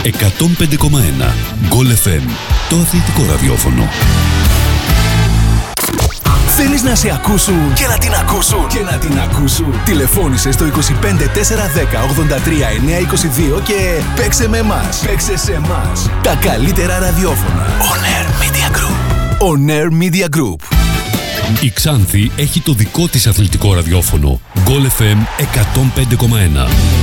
105,1 Goal FM, το αθλητικό ραδιόφωνο. Θέλεις να σε ακούσουν και να την ακούσουν και να την ακούσουν? Τηλεφώνησε στο 25 410 83 922 και παίξε με εμάς. Παίξε σε εμάς. Τα καλύτερα ραδιόφωνα. On Air Media Group. On Air Media Group. Η Ξάνθη έχει το δικό της αθλητικό ραδιόφωνο. Goal FM 105,1.